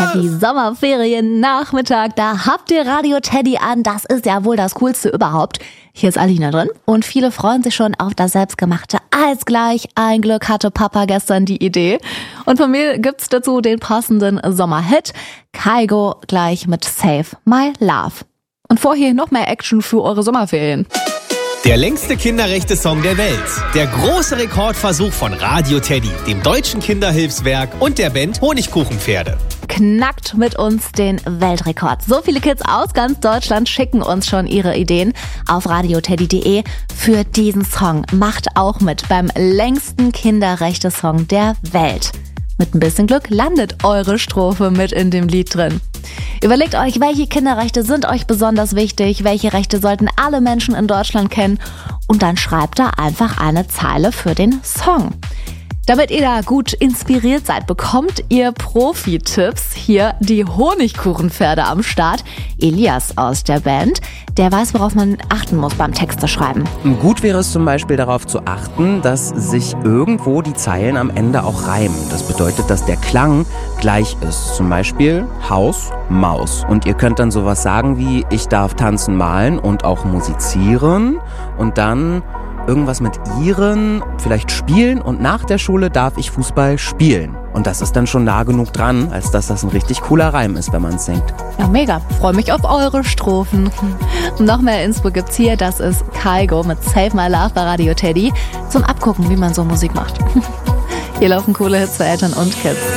Die Sommerferien-Nachmittag, da habt ihr Radio Teddy an. Das ist ja wohl das Coolste überhaupt. Hier ist Alina drin und viele freuen sich schon auf das selbstgemachte Eis gleich. Ein Glück hatte Papa gestern die Idee. Und von mir gibt's dazu den passenden Sommerhit. Kygo gleich mit Save My Love. Und vorher noch mehr Action für eure Sommerferien. Der längste Kinderrechte-Song der Welt. Der große Rekordversuch von Radio Teddy, dem Deutschen Kinderhilfswerk und der Band Honigkuchenpferde. Knackt mit uns den Weltrekord. So viele Kids aus ganz Deutschland schicken uns schon ihre Ideen auf radioteddy.de für diesen Song. Macht auch mit beim längsten Kinderrechte-Song der Welt. Mit ein bisschen Glück landet eure Strophe mit in dem Lied drin. Überlegt euch, welche Kinderrechte sind euch besonders wichtig, welche Rechte sollten alle Menschen in Deutschland kennen und dann schreibt da einfach eine Zeile für den Song. Damit ihr da gut inspiriert seid, bekommt ihr Profi-Tipps. Hier die Honigkuchenpferde am Start. Elias aus der Band, der weiß, worauf man achten muss beim Texte schreiben. Gut wäre es zum Beispiel darauf zu achten, dass sich irgendwo die Zeilen am Ende auch reimen. Das bedeutet, dass der Klang gleich ist. Zum Beispiel Haus, Maus. Und ihr könnt dann sowas sagen wie, ich darf tanzen, malen und auch musizieren. Und dann irgendwas mit ihren, vielleicht spielen und nach der Schule darf ich Fußball spielen. Und das ist dann schon nah genug dran, als dass das ein richtig cooler Reim ist, wenn man es singt. Ja, mega. Freue mich auf eure Strophen. Noch mehr Info gibt's hier. Das ist Kygo mit Save My Love bei Radio Teddy. Zum Abgucken, wie man so Musik macht. Hier laufen coole Hits für Eltern und Kids.